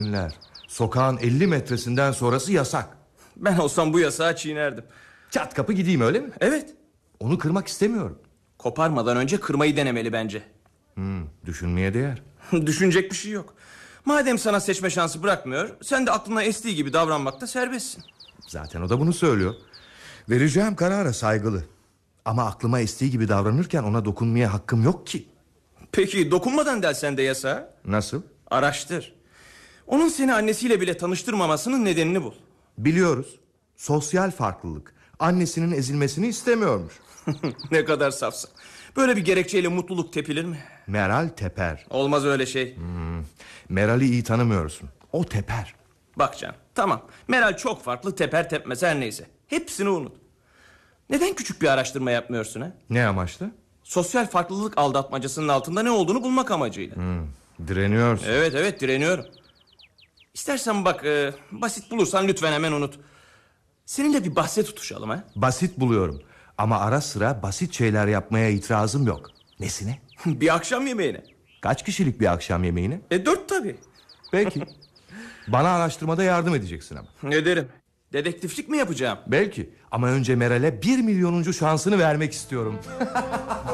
Sokağın 50 metresinden sonrası yasak. Ben olsam bu yasağı çiğnerdim. Çat kapı gideyim, öyle mi? Evet. Onu kırmak istemiyorum. Koparmadan önce kırmayı denemeli bence. Düşünmeye değer. Düşünecek bir şey yok. Madem sana seçme şansı bırakmıyor, sen de aklına estiği gibi davranmakta serbestsin. Zaten o da bunu söylüyor. Vereceğim karara saygılı. Ama aklıma estiği gibi davranırken ona dokunmaya hakkım yok ki. Peki dokunmadan delsen de yasağa? Nasıl? Araştır. Onun seni annesiyle bile tanıştırmamasının nedenini bul. Biliyoruz. Sosyal farklılık. Annesinin ezilmesini istemiyormuş. Ne kadar safsın. Böyle bir gerekçeyle mutluluk tepilir mi? Meral teper. Olmaz öyle şey. Meral'i iyi tanımıyorsun. O teper. Bak Can, tamam. Meral çok farklı, teper tepmez, her neyse. Hepsini unut. Neden küçük bir araştırma yapmıyorsun ha? Ne amaçla? Sosyal farklılık aldatmacasının altında ne olduğunu bulmak amacıyla. Direniyorsun. Evet direniyorum. İstersen bak, basit bulursan lütfen hemen unut. Seninle bir bahse tutuşalım ha. Basit buluyorum. Ama ara sıra basit şeyler yapmaya itirazım yok. Nesine? Bir akşam yemeğine. Kaç kişilik bir akşam yemeğine? 4 tabii. Belki. Bana araştırmada yardım edeceksin ama. Ederim. Dedektiflik mi yapacağım? Belki. Ama önce Meral'e 1 milyonuncu şansını vermek istiyorum.